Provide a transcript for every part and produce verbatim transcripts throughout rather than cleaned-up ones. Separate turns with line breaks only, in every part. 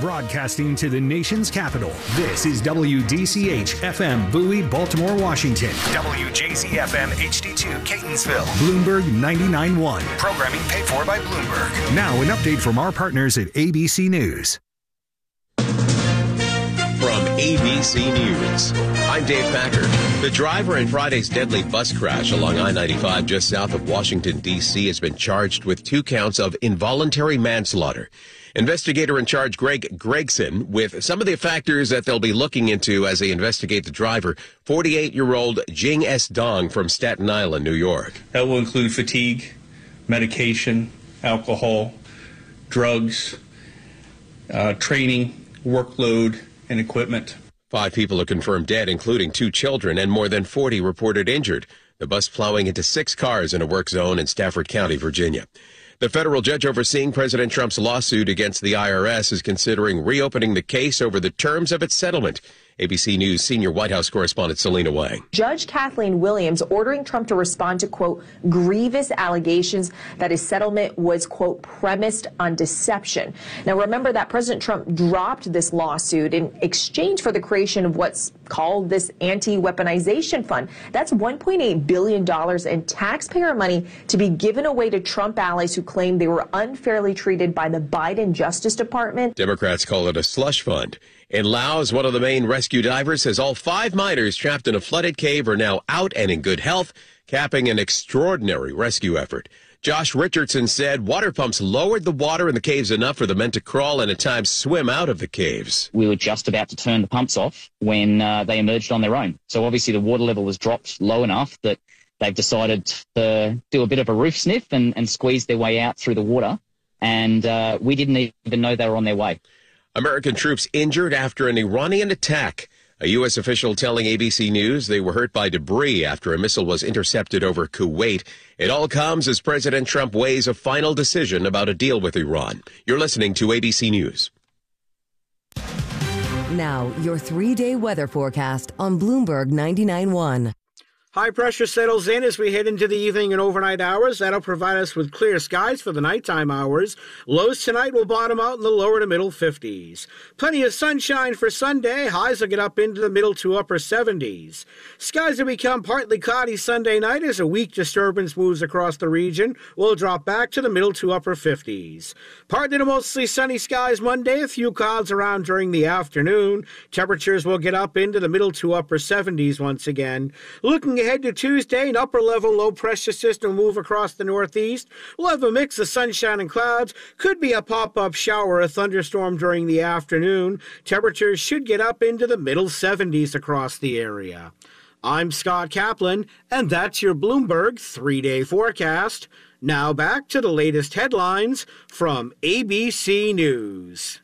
Broadcasting to the nation's capital, this is W D C H F M Bowie, Baltimore, Washington. W J Z F M H D two Catonsville. Bloomberg ninety-nine point one. Programming paid for by Bloomberg. Now an update from our partners at A B C News.
From A B C News, I'm Dave Packer. The driver in Friday's deadly bus crash along I ninety-five just south of Washington, D C has been charged with two counts of involuntary manslaughter. Investigator in charge Greg Gregson with some of the factors that they'll be looking into as they investigate the driver, forty-eight-year-old Jing S. Dong from Staten Island, New York.
That will include fatigue, medication, alcohol, drugs, uh, training, workload, and equipment.
Five people are confirmed dead, including two children, and more than forty reported injured. The bus plowing into six cars in a work zone in Stafford County, Virginia. The federal judge overseeing President Trump's lawsuit against the I R S is considering reopening the case over the terms of its settlement. A B C News senior White House correspondent Selena Wang.
Judge Kathleen Williams ordering Trump to respond to, quote, grievous allegations that his settlement was, quote, premised on deception. Now, remember that President Trump dropped this lawsuit in exchange for the creation of what's called this anti-weaponization fund. That's one point eight billion dollars in taxpayer money to be given away to Trump allies who claim they were unfairly treated by the Biden Justice Department.
Democrats call it a slush fund. In Laos, one of the main rescue divers says all five miners trapped in a flooded cave are now out and in good health, capping an extraordinary rescue effort. Josh Richardson said water pumps lowered the water in the caves enough for the men to crawl and at times swim out of the caves.
We were just about to turn the pumps off when uh, they emerged on their own. So obviously the water level was dropped low enough that they've decided to do a bit of a roof sniff and, and squeeze their way out through the water. And uh, we didn't even know they were on their way.
American troops injured after an Iranian attack. A U S official telling A B C News they were hurt by debris after a missile was intercepted over Kuwait. It all comes as President Trump weighs a final decision about a deal with Iran. You're listening to A B C News.
Now, your three-day weather forecast on Bloomberg ninety-nine point one.
High pressure settles in as we head into the evening and overnight hours. That'll provide us with clear skies for the nighttime hours. Lows tonight will bottom out in the lower to middle fifties. Plenty of sunshine for Sunday. Highs will get up into the middle to upper seventies. Skies will become partly cloudy Sunday night as a weak disturbance moves across the region. We'll drop back to the middle to upper fifties. Partly to mostly sunny skies Monday. A few clouds around during the afternoon. Temperatures will get up into the middle to upper seventies once again. Looking ahead to Tuesday, an upper-level low-pressure system will move across the northeast. We'll have a mix of sunshine and clouds. Could be a pop-up shower or a thunderstorm during the afternoon. Temperatures should get up into the middle seventies across the area. I'm Scott Kaplan, and that's your Bloomberg three-day forecast. Now back to the latest headlines from A B C News.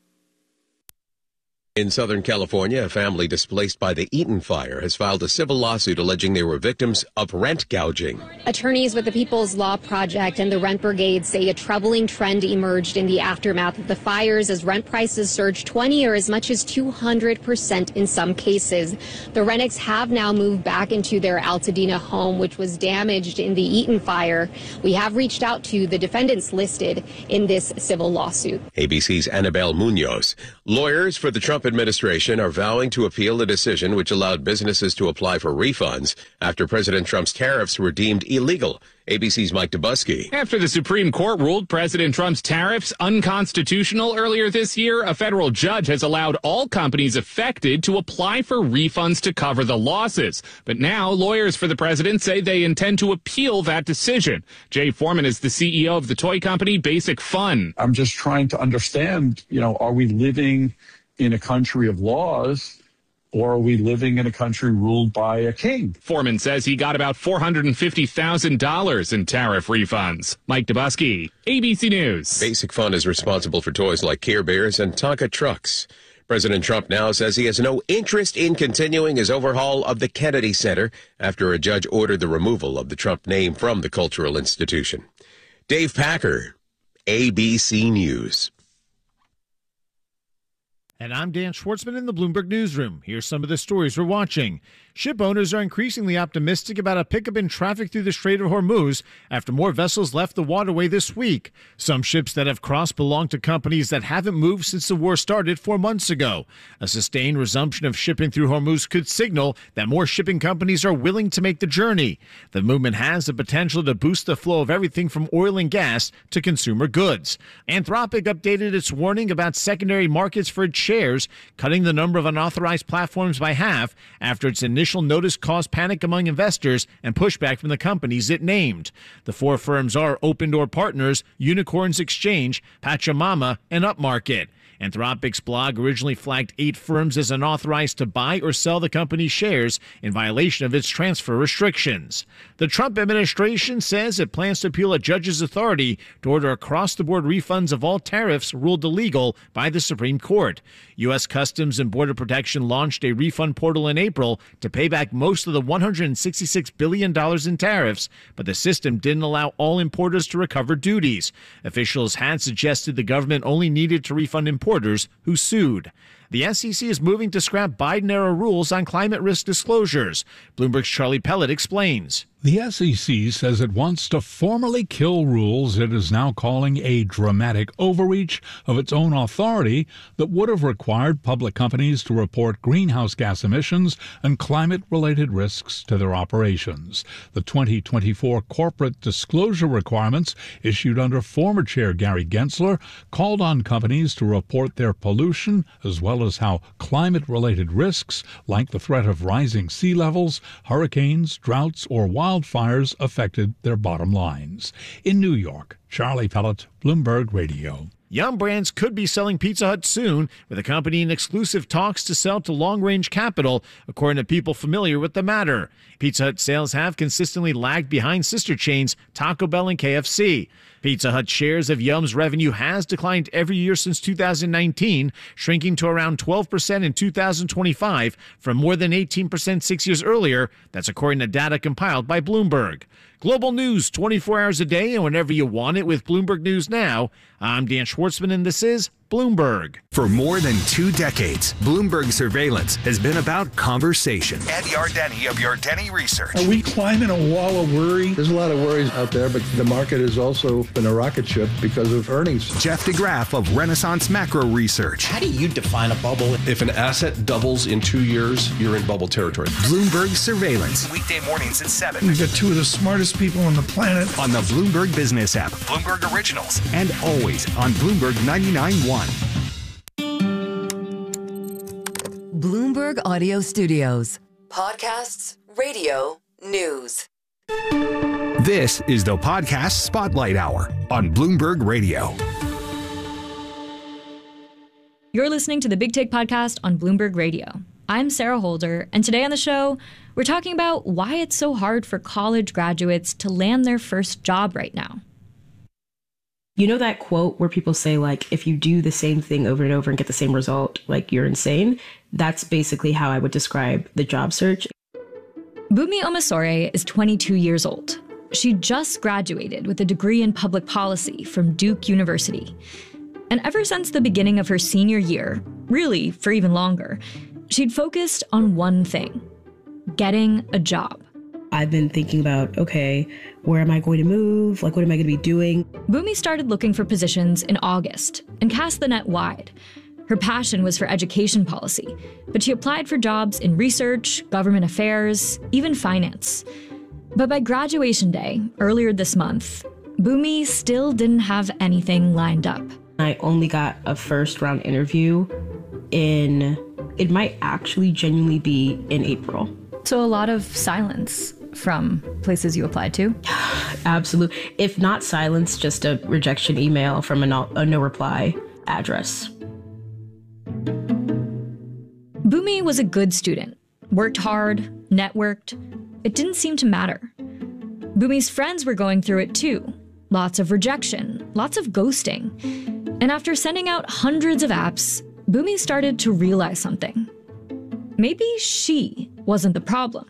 In Southern California, a family displaced by the Eaton fire has filed a civil lawsuit alleging they were victims of rent gouging.
Attorneys with the People's Law Project and the Rent Brigade say a troubling trend emerged in the aftermath of the fires as rent prices surged twenty or as much as two hundred percent in some cases. The Rennicks have now moved back into their Altadena home, which was damaged in the Eaton fire. We have reached out to the defendants listed in this civil lawsuit.
A B C's Annabelle Munoz. Lawyers for the Trump administration are vowing to appeal the decision which allowed businesses to apply for refunds after President Trump's tariffs were deemed illegal. A B C's Mike Dubusky.
After the Supreme Court ruled President Trump's tariffs unconstitutional earlier this year, a federal judge has allowed all companies affected to apply for refunds to cover the losses. But now lawyers for the president say they intend to appeal that decision. Jay Foreman is the C E O of the toy company Basic Fun.
I'm just trying to understand, you know, are we living in a country of laws, or are we living in a country ruled by a king?
Foreman says he got about four hundred fifty thousand dollars in tariff refunds. Mike Dubusky, A B C News.
Basic Fun is responsible for toys like Care Bears and Tonka trucks. President Trump now says he has no interest in continuing his overhaul of the Kennedy Center after a judge ordered the removal of the Trump name from the cultural institution. Dave Packer, A B C News.
And I'm Dan Schwartzman in the Bloomberg Newsroom. Here's some of the stories we're watching. Ship owners are increasingly optimistic about a pickup in traffic through the Strait of Hormuz after more vessels left the waterway this week. Some ships that have crossed belong to companies that haven't moved since the war started four months ago. A sustained resumption of shipping through Hormuz could signal that more shipping companies are willing to make the journey. The movement has the potential to boost the flow of everything from oil and gas to consumer goods. Anthropic updated its warning about secondary markets for its shares, cutting the number of unauthorized platforms by half after its initial notice caused panic among investors and pushback from the companies it named. The four firms are Open Door Partners, Unicorns Exchange, Pachamama, and Upmarket. Anthropic's blog originally flagged eight firms as unauthorized to buy or sell the company's shares in violation of its transfer restrictions. The Trump administration says it plans to appeal a judge's authority to order across-the-board refunds of all tariffs ruled illegal by the Supreme Court. U S. Customs and Border Protection launched a refund portal in April to pay back most of the one hundred sixty-six billion dollars in tariffs, but the system didn't allow all importers to recover duties. Officials had suggested the government only needed to refund importers who sued. The S E C is moving to scrap Biden-era rules on climate risk disclosures. Bloomberg's Charlie Pellet explains.
The S E C says it wants to formally kill rules it is now calling a dramatic overreach of its own authority that would have required public companies to report greenhouse gas emissions and climate-related risks to their operations. The twenty twenty-four corporate disclosure requirements issued under former Chair Gary Gensler called on companies to report their pollution as well as how climate-related risks like the threat of rising sea levels, hurricanes, droughts, or wildfires Wildfires affected their bottom lines. In New York, Charlie Pellet, Bloomberg Radio.
Yum Brands could be selling Pizza Hut soon, with the company in exclusive talks to sell to Long Range Capital, according to people familiar with the matter. Pizza Hut sales have consistently lagged behind sister chains Taco Bell and K F C. Pizza Hut shares of Yum's revenue has declined every year since two thousand nineteen, shrinking to around twelve percent in two thousand twenty-five from more than eighteen percent six years earlier. That's according to data compiled by Bloomberg. Global news twenty-four hours a day and whenever you want it with Bloomberg News Now. I'm Dan Schwartzman and this is Bloomberg.
For more than two decades, Bloomberg Surveillance has been about conversation. Ed Yardeni of Yardeni Research.
Are we climbing a wall of worry? There's a lot of worries out there, but the market has also been a rocket ship because of earnings.
Jeff DeGraff of Renaissance Macro Research.
How do you define a bubble? If an asset doubles in two years, you're in bubble territory.
Bloomberg Surveillance. Weekday mornings at seven.
We've got two of the smartest people on the planet.
On the Bloomberg Business app, Bloomberg Originals, and always on Bloomberg ninety-nine point one.
Bloomberg Audio Studios. Podcasts, radio, news.
This is the Podcast Spotlight Hour on Bloomberg Radio.
You're listening to the Big Take Podcast on Bloomberg Radio. I'm Sarah Holder, and today on the show, we're talking about why it's so hard for college graduates to land their first job right now.
You know that quote where people say, like, if you do the same thing over and over and get the same result, like, you're insane? That's basically how I would describe the job search.
Bunmi Omisore is twenty-two years old. She just graduated with a degree in public policy from Duke University. And ever since the beginning of her senior year, really for even longer, she'd focused on one thing: getting a job.
I've been thinking about, okay, where am I going to move? Like, what am I going to be doing?
Bunmi started looking for positions in August and cast the net wide. Her passion was for education policy, but she applied for jobs in research, government affairs, even finance. But by graduation day, earlier this month, Bunmi still didn't have anything lined up.
I only got a first round interview in, it might actually genuinely be in April.
So a lot of silence from places you applied to?
Absolutely. If not silence, just a rejection email from a no, a no reply address.
Bunmi was a good student, worked hard, networked. It didn't seem to matter. Bunmi's friends were going through it too. Lots of rejection, lots of ghosting. And after sending out hundreds of apps, Bunmi started to realize something. Maybe she wasn't the problem.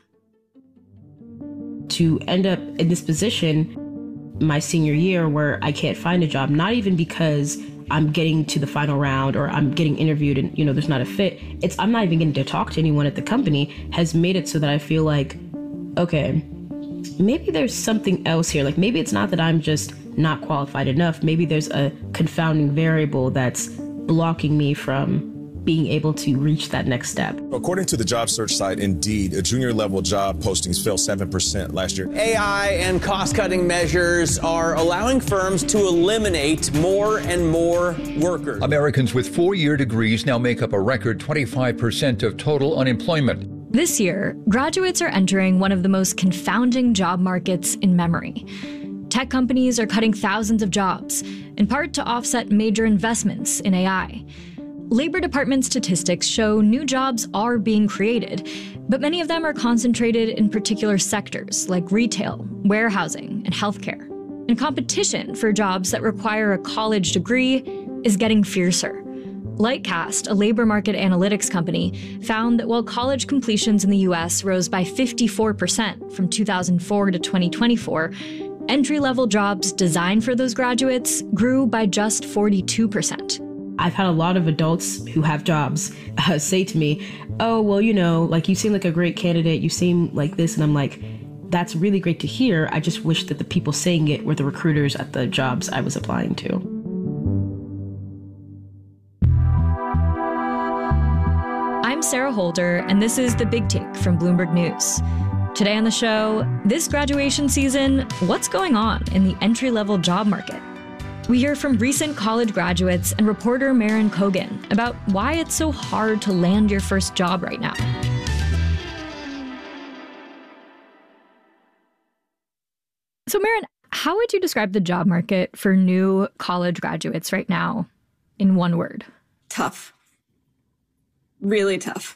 To end up in this position my senior year where I can't find a job, not even because I'm getting to the final round or I'm getting interviewed and, you know, there's not a fit. It's I'm not even getting to talk to anyone at the company has made it so that I feel like, okay, maybe there's something else here. Like maybe it's not that I'm just not qualified enough. Maybe there's a confounding variable that's blocking me from being able to reach that next step.
According to the job search site Indeed, a junior level job postings fell seven percent last year.
A I and cost-cutting measures are allowing firms to eliminate more and more workers.
Americans with four-year degrees now make up a record twenty-five percent of total unemployment.
This year, graduates are entering one of the most confounding job markets in memory. Tech companies are cutting thousands of jobs, in part to offset major investments in A I. Labor Department statistics show new jobs are being created, but many of them are concentrated in particular sectors like retail, warehousing, and healthcare. And competition for jobs that require a college degree is getting fiercer. Lightcast, a labor market analytics company, found that while college completions in the U S rose by fifty-four percent from two thousand four to twenty twenty-four, entry-level jobs designed for those graduates grew by just forty-two percent.
I've had a lot of adults who have jobs uh, say to me, oh, well, you know, like you seem like a great candidate. You seem like this. And I'm like, that's really great to hear. I just wish that the people saying it were the recruiters at the jobs I was applying to.
I'm Sarah Holder, and this is The Big Take from Bloomberg News. Today on the show, this graduation season, what's going on in the entry-level job market? We hear from recent college graduates and reporter Maren Kogan about why it's so hard to land your first job right now. So, Maren, how would you describe the job market for new college graduates right now in one word?
Tough. Really tough.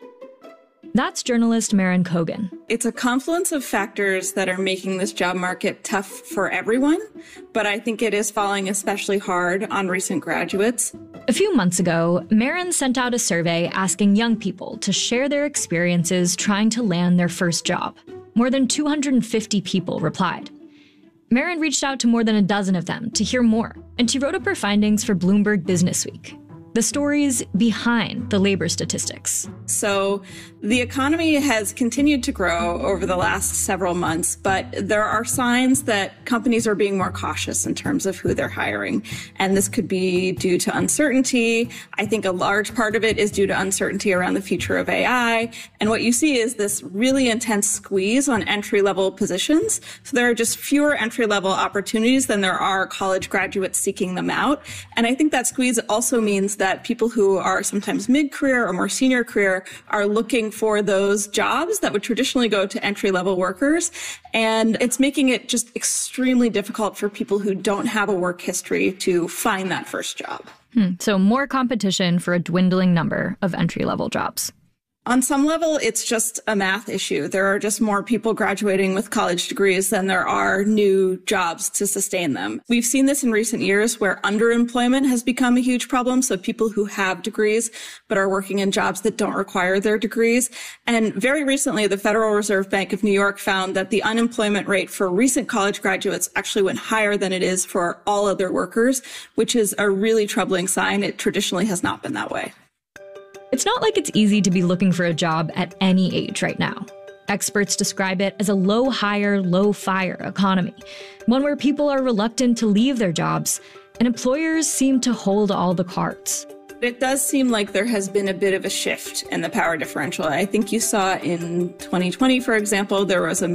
That's journalist Maren Kogan.
It's a confluence of factors that are making this job market tough for everyone, but I think it is falling especially hard on recent graduates.
A few months ago, Maren sent out a survey asking young people to share their experiences trying to land their first job. More than two hundred fifty people replied. Maren reached out to more than a dozen of them to hear more, and she wrote up her findings for Bloomberg Businessweek. The stories behind the labor statistics.
So the economy has continued to grow over the last several months, but there are signs that companies are being more cautious in terms of who they're hiring. And this could be due to uncertainty. I think a large part of it is due to uncertainty around the future of A I. And what you see is this really intense squeeze on entry-level positions. So there are just fewer entry-level opportunities than there are college graduates seeking them out. And I think that squeeze also means that people who are sometimes mid-career or more senior career are looking for those jobs that would traditionally go to entry-level workers. And it's making it just extremely difficult for people who don't have a work history to find that first job.
Hmm. So more competition for a dwindling number of entry-level jobs.
On some level, it's just a math issue. There are just more people graduating with college degrees than there are new jobs to sustain them. We've seen this in recent years where underemployment has become a huge problem. So people who have degrees but are working in jobs that don't require their degrees. And very recently, the Federal Reserve Bank of New York found that the unemployment rate for recent college graduates actually went higher than it is for all other workers, which is a really troubling sign. It traditionally has not been that way.
It's not like it's easy to be looking for a job at any age right now. Experts describe it as a low-hire, low-fire economy, one where people are reluctant to leave their jobs, and employers seem to hold all the cards.
It does seem like there has been a bit of a shift in the power differential. I think you saw in twenty twenty, for example, there was a